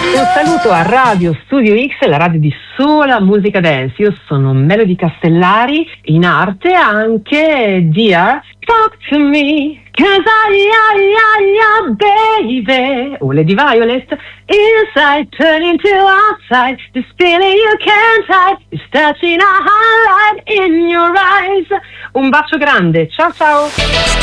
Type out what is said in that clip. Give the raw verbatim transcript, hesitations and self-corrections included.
Un saluto a Radio Studio X, la radio di sola musica dance. Io sono Melody Castellari, in arte anche Dear Talk to Me, cause I, I, I, I, baby. O Lady Violet, inside turning to outside, this feeling you can't hide is touching a highlight in your eyes. Un bacio grande, ciao ciao.